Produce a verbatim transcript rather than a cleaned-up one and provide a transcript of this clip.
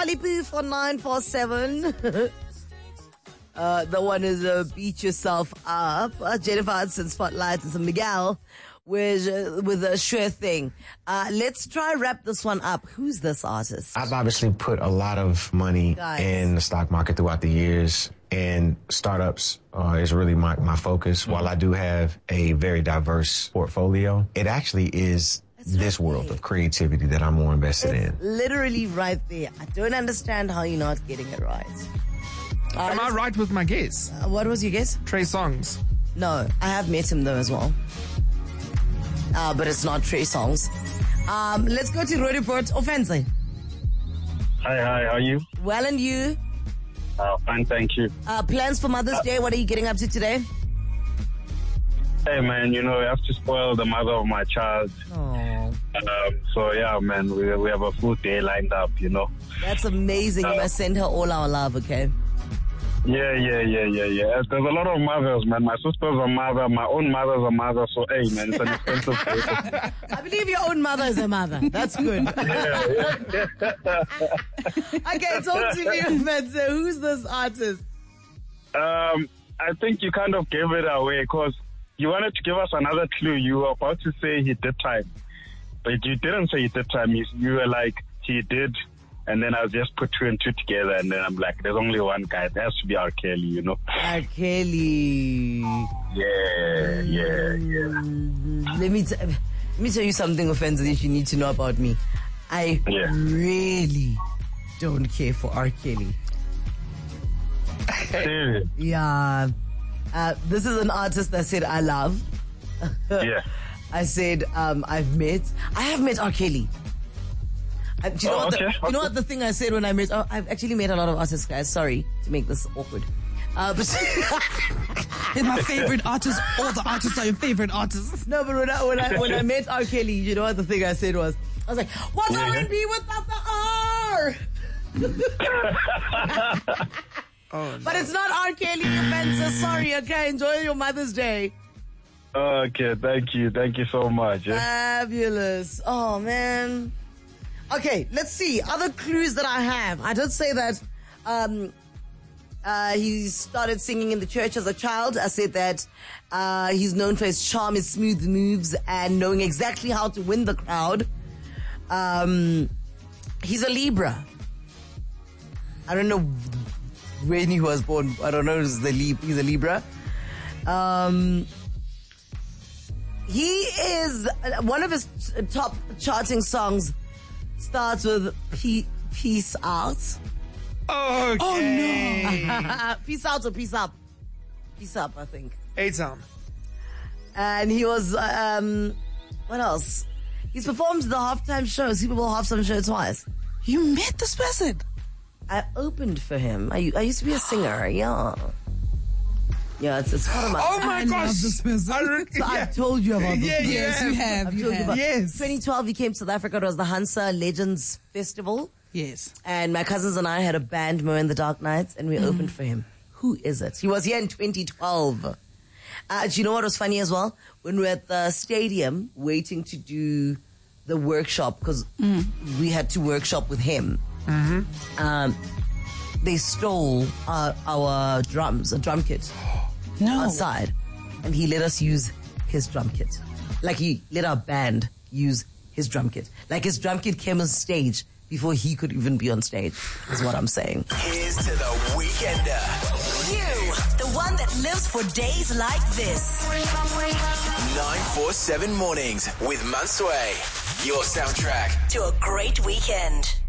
Charlie Puth for nine four seven. uh, the one is uh, Beat Yourself Up. Uh, Jennifer Hudson Spotlights and some Miguel with, uh, with a Sure Thing. Uh, let's try wrap this one up. Who's this artist? I've obviously put a lot of money Guys. in the stock market throughout the years, and startups uh, is really my, my focus. Mm-hmm. While I do have a very diverse portfolio, it actually is That's this right world there. of creativity that I'm more invested it's in. Literally right there. I don't understand how you're not getting it right. Uh, Am I right with my guess? Uh, what was your guess? Trey Songz. No, I have met him though as well. Uh, but it's not Trey Songz. Um, let's go to Road Report. Offensive. Hi, hi, how are you? Well, and you? Uh, fine, thank you. Uh, plans for Mother's uh, Day, what are you getting up to today? Hey, man, you know, I have to spoil the mother of my child. Oh. Um, so, yeah, man, we, we have a full day lined up, you know. That's amazing. Uh, you must send her all our love, okay? Yeah, yeah, yeah, yeah, yeah. There's a lot of mothers, man. My sister's a mother. My own mother's a mother. So, hey, man, it's an expensive place. I believe your own mother is a mother. That's good. Yeah, yeah. Okay, talk to me, Fencer. Who's this artist? Um, I think you kind of gave it away because you wanted to give us another clue. You were about to say he did time. But you didn't say he did time. You, you were like, he did. And then I just put two and two together, and then I'm like, there's only one guy. It has to be R. Kelly, you know? R. Kelly. Yeah, yeah, yeah. Let me, t- let me tell you something offensive that you need to know about me. I yeah. really don't care for R. Kelly. Serious? Yeah. Uh, this is an artist that said I love. Yeah. I said um, I've met. I have met R. Kelly. Uh, do you know, oh, what the, okay, you know okay. what the thing I said when I met? Oh, I've actually met a lot of artists, guys. Sorry to make this awkward. Uh, but They're my favorite artists. All the artists are your favorite artists. No, but when I when I when I met R. Kelly, you know what the thing I said was? I was like, "What's yeah. R and B without the R?" Oh, no. But it's not R. Kelly, offensive. Sorry. Okay, enjoy your Mother's Day. Okay, thank you, thank you so much. Yeah. Fabulous. Oh man. Okay, let's see. Other clues that I have. I did say that um, uh, he started singing in the church as a child. I said that uh, he's known for his charm, his smooth moves, and knowing exactly how to win the crowd. Um, he's a Libra. I don't know when he was born. I don't know. He's, the Lib- he's a Libra. Um, he is one of his top charting songs. Starts with P- Peace Out. Okay. Oh, no. Peace Out or Peace Up? Peace Up, I think. A-Town. And he was, um, what else? He's performed the halftime show, Super Bowl halftime show twice. You met this person? I opened for him. I, I used to be a singer, yeah. Yeah, it's, it's part of my... Oh my I gosh. love this person. I re- So yeah. I've told you about this. Yeah, before. Yes, you have. I've You told you have. about Yes. twenty twelve, he came to South Africa. It was the Hansa Legends Festival. Yes. And my cousins and I had a band, Mo and the Dark Knights, and we mm. opened for him. Who is it? He was here in twenty twelve. Uh, do you know what was funny as well? When we were at the stadium waiting to do the workshop, because mm. we had to workshop with him, mm-hmm. um, they stole our, our drums, a drum kit, no. outside. And he let us use his drum kit. Like he let our band use his drum kit. Like his drum kit came on stage before he could even be on stage, is what I'm saying. Here's to the Weekender. You, the one that lives for days like this. nine four seven Mornings with Mansway. Your soundtrack To a great weekend.